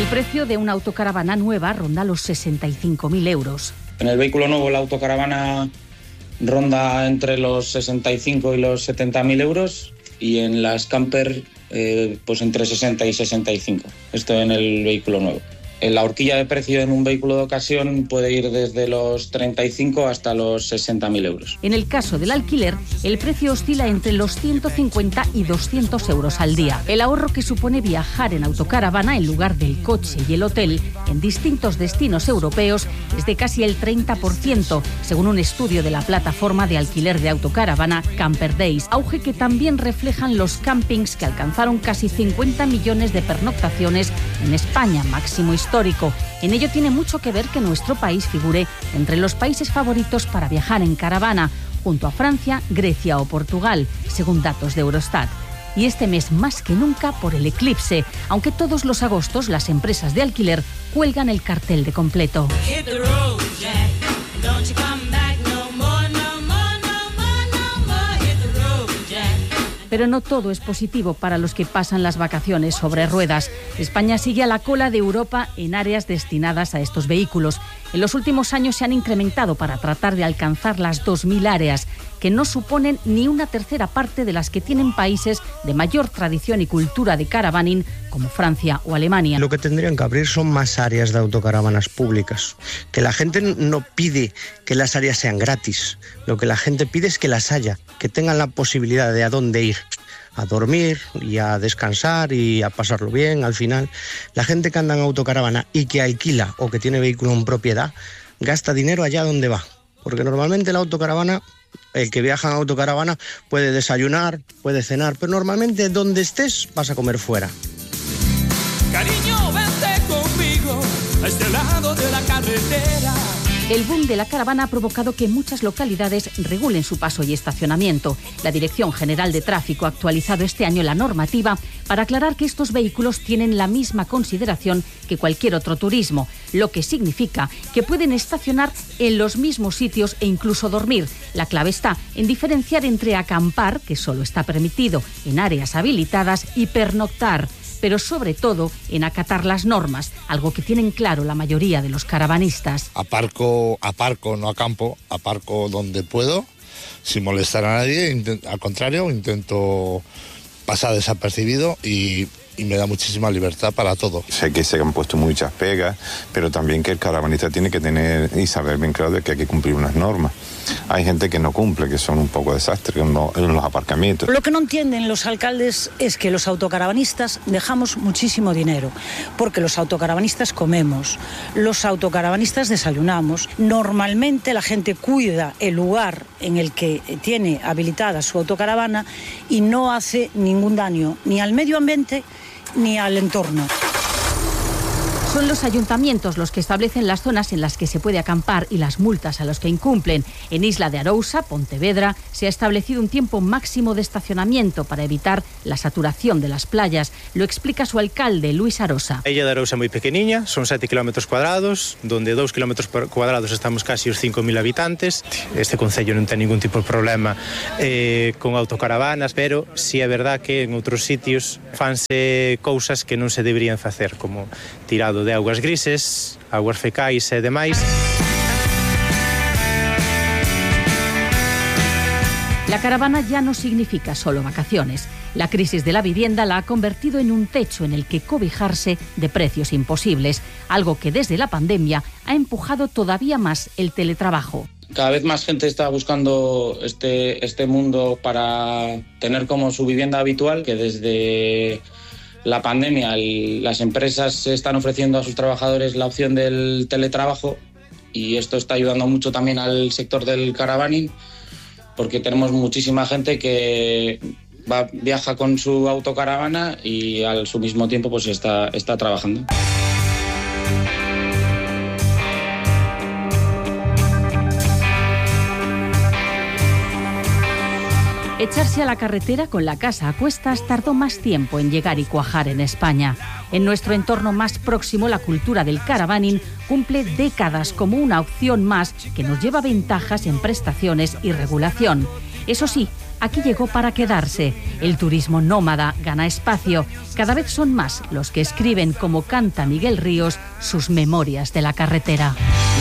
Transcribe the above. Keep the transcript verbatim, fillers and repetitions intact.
El precio de una autocaravana nueva ronda los sesenta y cinco mil euros. En el vehículo nuevo la autocaravana ronda entre los sesenta y cinco y los setenta mil euros y en las camper eh, pues entre sesenta y sesenta y cinco. Esto en el vehículo nuevo. La horquilla de precio en un vehículo de ocasión puede ir desde los treinta y cinco hasta los sesenta mil euros. En el caso del alquiler, el precio oscila entre los ciento cincuenta y doscientos euros al día. El ahorro que supone viajar en autocaravana en lugar del coche y el hotel en distintos destinos europeos es de casi el treinta por ciento, según un estudio de la plataforma de alquiler de autocaravana Camper Days. Auge que también reflejan los campings que alcanzaron casi cincuenta millones de pernoctaciones en España, máximo histórico. Histórico. En ello tiene mucho que ver que nuestro país figure entre los países favoritos para viajar en caravana, junto a Francia, Grecia o Portugal, según datos de Eurostat. Y este mes más que nunca por el eclipse, aunque todos los agostos las empresas de alquiler cuelgan el cartel de completo. Pero no todo es positivo para los que pasan las vacaciones sobre ruedas. España sigue a la cola de Europa en áreas destinadas a estos vehículos. En los últimos años se han incrementado para tratar de alcanzar las dos mil áreas, que no suponen ni una tercera parte de las que tienen países de mayor tradición y cultura de caravaning como Francia o Alemania. Lo que tendrían que abrir son más áreas de autocaravanas públicas. Que la gente no pide que las áreas sean gratis. Lo que la gente pide es que las haya, que tengan la posibilidad de a dónde ir. A dormir y a descansar y a pasarlo bien. Al final, la gente que anda en autocaravana y que alquila o que tiene vehículo en propiedad, gasta dinero allá donde va. Porque normalmente la autocaravana, el que viaja en autocaravana puede desayunar, puede cenar, pero normalmente donde estés vas a comer fuera. Cariño, vente conmigo a este lado de la carretera. El boom de la caravana ha provocado que muchas localidades regulen su paso y estacionamiento. La Dirección General de Tráfico ha actualizado este año la normativa para aclarar que estos vehículos tienen la misma consideración que cualquier otro turismo, lo que significa que pueden estacionar en los mismos sitios e incluso dormir. La clave está en diferenciar entre acampar, que solo está permitido en áreas habilitadas, y pernoctar, pero sobre todo en acatar las normas, algo que tienen claro la mayoría de los caravanistas. Aparco, aparco, no acampo, aparco donde puedo, sin molestar a nadie, intent- al contrario, intento pasar desapercibido y, y me da muchísima libertad para todo. Sé que se han puesto muchas pegas, pero también que el caravanista tiene que tener y saber bien claro de que hay que cumplir unas normas. Hay gente que no cumple, que son un poco desastres en los aparcamientos. Lo que no entienden los alcaldes es que los autocaravanistas dejamos muchísimo dinero, porque los autocaravanistas comemos, los autocaravanistas desayunamos. Normalmente la gente cuida el lugar en el que tiene habilitada su autocaravana y no hace ningún daño ni al medio ambiente ni al entorno. Son los ayuntamientos los que establecen las zonas en las que se puede acampar y las multas a los que incumplen. En Isla de Arousa, Pontevedra, se ha establecido un tiempo máximo de estacionamiento para evitar la saturación de las playas. Lo explica su alcalde, Luis Arosa. A Illa de Arousa é moi pequeniña, son sete kilómetros cuadrados, donde dous kilómetros cuadrados estamos casi os cinco mil habitantes. Este concello non ten ningún tipo de problema eh, con autocaravanas, pero si é verdad que en outros sitios fanse cousas que non se deberían facer, como tirado de augas grises, augas fecais e demais. La caravana ya no significa solo vacaciones. La crisis de la vivienda la ha convertido en un techo en el que cobijarse de precios imposibles, algo que desde la pandemia ha empujado todavía más el teletrabajo. Cada vez más gente está buscando este, este mundo para tener como su vivienda habitual, que desde la pandemia el, las empresas están ofreciendo a sus trabajadores la opción del teletrabajo, y esto está ayudando mucho también al sector del caravaning, porque tenemos muchísima gente que va, viaja con su autocaravana y al su mismo tiempo pues está, está trabajando. Echarse a la carretera con la casa a cuestas tardó más tiempo en llegar y cuajar en España. En nuestro entorno más próximo, la cultura del caravaning cumple décadas como una opción más que nos lleva ventajas en prestaciones y regulación. Eso sí, aquí llegó para quedarse. El turismo nómada gana espacio. Cada vez son más los que escriben, como canta Miguel Ríos, sus memorias de la carretera.